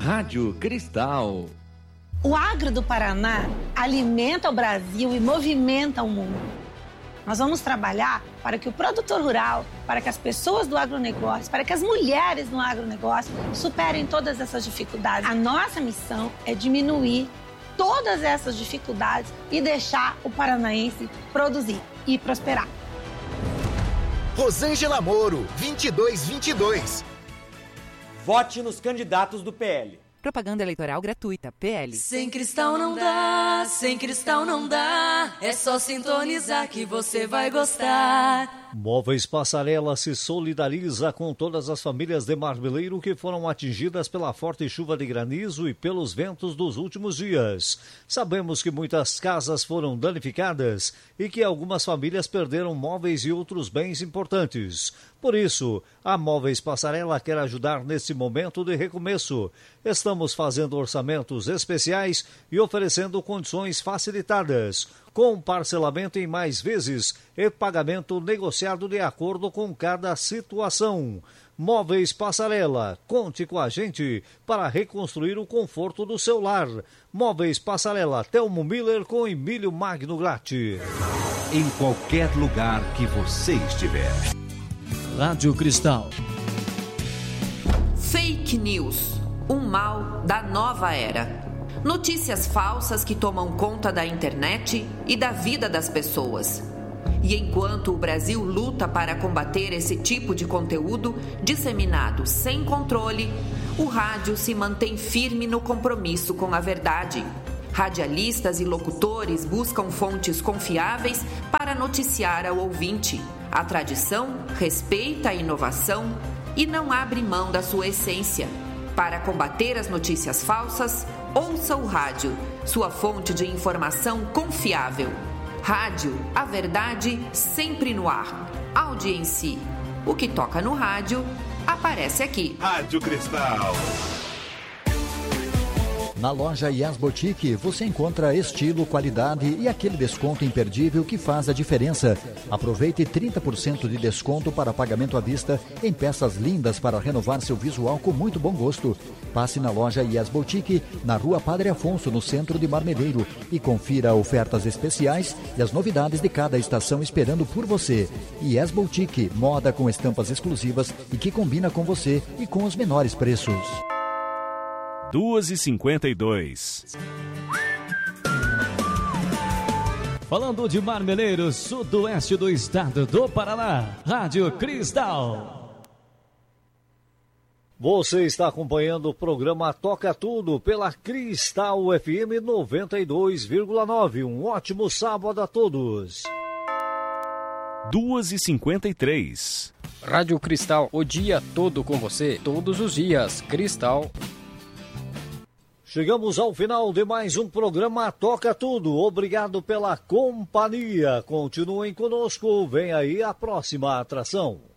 Rádio Cristal. O agro do Paraná alimenta o Brasil e movimenta o mundo. Nós vamos trabalhar para que o produtor rural, para que as pessoas do agronegócio, para que as mulheres no agronegócio superem todas essas dificuldades. A nossa missão é diminuir todas essas dificuldades e deixar o paranaense produzir e prosperar. Rosângela Moro, 2222. Vote nos candidatos do PL. Propaganda eleitoral gratuita, PL. Sem Cristal não dá, sem Cristal não dá. É só sintonizar que você vai gostar. Móveis Passarela se solidariza com todas as famílias de Marmeleiro que foram atingidas pela forte chuva de granizo e pelos ventos dos últimos dias. Sabemos que muitas casas foram danificadas e que algumas famílias perderam móveis e outros bens importantes. Por isso, a Móveis Passarela quer ajudar nesse momento de recomeço. Estamos fazendo orçamentos especiais e oferecendo condições facilitadas, com parcelamento em mais vezes e pagamento negociado de acordo com cada situação. Móveis Passarela, conte com a gente para reconstruir o conforto do seu lar. Móveis Passarela, Telmo Miller com Emílio Magno Gratti. Em qualquer lugar que você estiver. Rádio Cristal. Fake news, um mal da nova era. Notícias falsas que tomam conta da internet e da vida das pessoas. E enquanto o Brasil luta para combater esse tipo de conteúdo disseminado sem controle, o rádio se mantém firme no compromisso com a verdade. Radialistas e locutores buscam fontes confiáveis para noticiar ao ouvinte. A tradição respeita a inovação e não abre mão da sua essência. Para combater as notícias falsas, ouça o rádio, sua fonte de informação confiável. Rádio, a verdade sempre no ar. Audiência. O que toca no rádio, aparece aqui. Rádio Cristal. Na loja Yes Boutique você encontra estilo, qualidade e aquele desconto imperdível que faz a diferença. Aproveite 30% de desconto para pagamento à vista em peças lindas para renovar seu visual com muito bom gosto. Passe na loja Yes Boutique, na Rua Padre Afonso, no centro de Marmeleiro, e confira ofertas especiais e as novidades de cada estação esperando por você. Yes Boutique, moda com estampas exclusivas e que combina com você e com os menores preços. 2h52. Falando de Marmeleiro, sudoeste do estado do Paraná, Rádio Cristal. Você está acompanhando o programa Toca Tudo pela Cristal FM 92,9. Um ótimo sábado a todos. 2h53. Rádio Cristal, o dia todo com você, todos os dias. Cristal. Chegamos ao final de mais um programa Toca Tudo. Obrigado pela companhia. Continuem conosco. Vem aí a próxima atração.